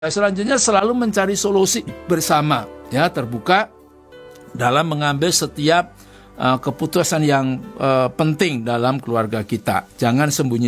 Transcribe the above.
Selanjutnya selalu mencari solusi bersama, ya, terbuka dalam mengambil setiap keputusan yang penting dalam keluarga kita. Jangan sembunyi